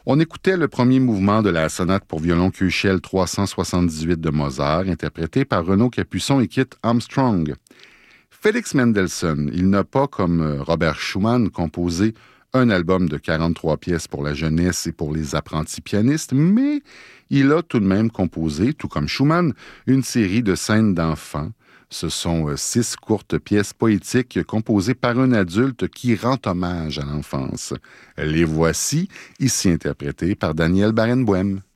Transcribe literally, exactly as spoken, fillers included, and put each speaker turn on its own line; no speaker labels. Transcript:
On écoutait le premier mouvement de la sonate pour violon queue Shell trois cent soixante-dix-huit de Mozart, interprété par Renaud Capuçon et Kit Armstrong. Félix Mendelssohn, il n'a pas, comme Robert Schumann, composé un album de quarante-trois pièces pour la jeunesse et pour les apprentis pianistes, mais il a tout de même composé, tout comme Schumann, une série de scènes d'enfants. Ce sont six courtes pièces poétiques composées par un adulte qui rend hommage à l'enfance. Les voici, ici interprétées par Daniel Barenboim.